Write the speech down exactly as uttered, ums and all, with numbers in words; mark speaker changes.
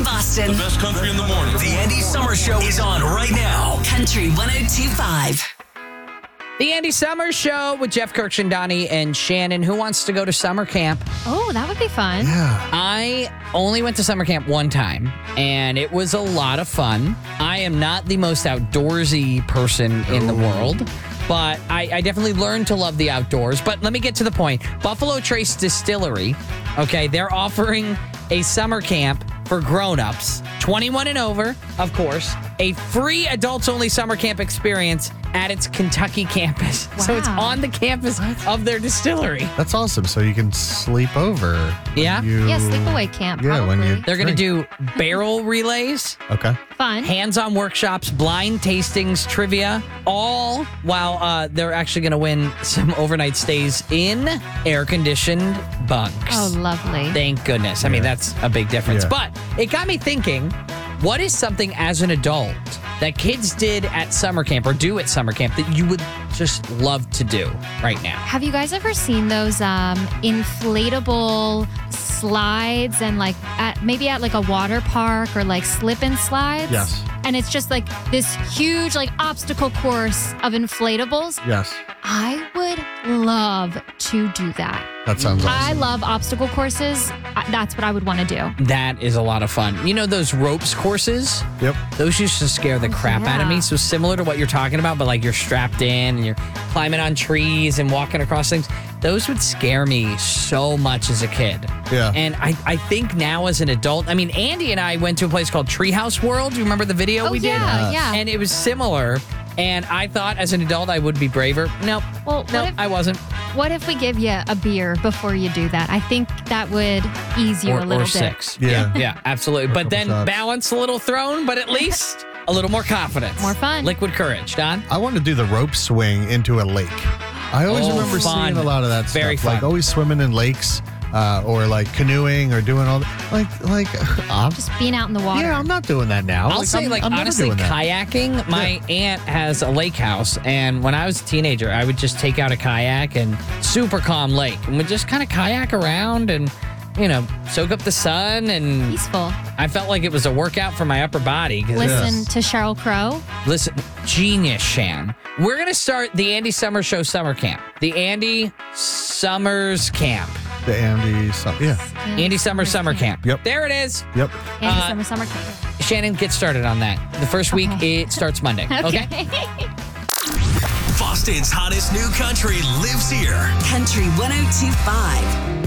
Speaker 1: Boston.
Speaker 2: The best country in the morning.
Speaker 3: The Andy Summers Show is on right now.
Speaker 1: Country one oh two point five.
Speaker 4: The Andy Summers Show with Jeff Kirkshandani and Shannon. Who wants to go to summer camp?
Speaker 5: Oh, that would be fun.
Speaker 6: Yeah.
Speaker 4: I only went to summer camp one time, and it was a lot of fun. I am not the most outdoorsy person in the world, but I, I definitely learned to love the outdoors. But let me get to the point. Buffalo Trace Distillery, okay, they're offering a summer camp for grown-ups, twenty-one and over, of course, a free adults-only summer camp experience at its Kentucky campus.
Speaker 5: Wow.
Speaker 4: So it's on the campus of their distillery.
Speaker 6: That's awesome. So you can sleep over. when
Speaker 4: Yeah?
Speaker 6: You,
Speaker 5: Yeah, sleepaway camp.
Speaker 6: Yeah, when
Speaker 5: probably.
Speaker 6: you.
Speaker 4: They're going to
Speaker 6: drink.
Speaker 4: do barrel relays,
Speaker 6: Okay.
Speaker 5: Fun.
Speaker 4: hands-on workshops, blind tastings, trivia, all while uh, they're actually going to win some overnight stays in air-conditioned bunks.
Speaker 5: Oh, lovely.
Speaker 4: Thank goodness. I mean,
Speaker 6: Yeah.
Speaker 4: that's a big difference.
Speaker 6: Yeah.
Speaker 4: But it got me thinking, what is something as an adult that kids did at summer camp or do at summer camp that you would just love to do right now?
Speaker 5: Have you guys ever seen those um, inflatable slides and like at, maybe at like a water park or like slip and slides?
Speaker 6: Yes.
Speaker 5: And it's just like this huge like obstacle course of inflatables.
Speaker 6: Yes.
Speaker 5: I would love to do that.
Speaker 6: That sounds awesome.
Speaker 5: I love obstacle courses. I- That's what I would want to do.
Speaker 4: That is a lot of fun. You know those ropes courses?
Speaker 6: Yep.
Speaker 4: Those used to scare the crap out of me.
Speaker 5: yeah.
Speaker 4: So similar to what you're talking about, but like you're strapped in and you're climbing on trees and walking across things. Those would scare me so much as a kid.
Speaker 6: Yeah.
Speaker 4: And I, I think now as an adult, I mean, Andy and I went to a place called Treehouse World. Do you remember the video
Speaker 5: Oh,
Speaker 4: we did?
Speaker 5: yeah, yeah.
Speaker 4: And it was similar. And I thought as an adult I would be braver. Nope.
Speaker 5: Well, what
Speaker 4: nope,
Speaker 5: if-
Speaker 4: I wasn't.
Speaker 5: What if we give you a beer before you do that? I think that would ease you
Speaker 4: Or,
Speaker 5: a little
Speaker 4: or
Speaker 5: bit.
Speaker 4: six.
Speaker 6: Yeah.
Speaker 4: Yeah, absolutely. But
Speaker 6: couple
Speaker 4: then
Speaker 6: shots.
Speaker 4: balance a little throne, but at least a little more confidence.
Speaker 5: More fun.
Speaker 4: Liquid courage. Don?
Speaker 6: I want to do the rope swing into a lake. I always
Speaker 4: Oh,
Speaker 6: remember
Speaker 4: fun.
Speaker 6: seeing a lot of that
Speaker 4: Very
Speaker 6: stuff. Like
Speaker 4: fun.
Speaker 6: always swimming in lakes uh, or like canoeing or doing all that. Like, like, I'm,
Speaker 5: Just being out in the water.
Speaker 6: yeah, I'm not doing that now.
Speaker 4: I'll say,
Speaker 6: I'm,
Speaker 4: like,
Speaker 6: I'm never
Speaker 4: honestly,
Speaker 6: doing that.
Speaker 4: kayaking. My aunt has a lake house, and when I was a teenager, I would just take out a kayak and super calm lake, and would just kind of kayak around and, you know, soak up the sun. And
Speaker 5: Peaceful.
Speaker 4: I felt like it was a workout for my upper body. 'Cause-
Speaker 5: Listen to Sheryl Crow.
Speaker 4: Listen, genius, Shan. We're going to start the Andy Summers Show Summer Camp. The Andy Summers Camp.
Speaker 6: The Andy, so, yeah,
Speaker 4: Andy Summers Summer Camp.
Speaker 6: Yep.
Speaker 4: There it is.
Speaker 6: yep.
Speaker 5: Andy
Speaker 4: Uh,
Speaker 5: Summer Summer Camp.
Speaker 4: Shannon, get started on that. The first week,
Speaker 5: Okay.
Speaker 4: it starts Monday. Okay?
Speaker 3: Boston's hottest new country lives here.
Speaker 1: Country one oh two point five.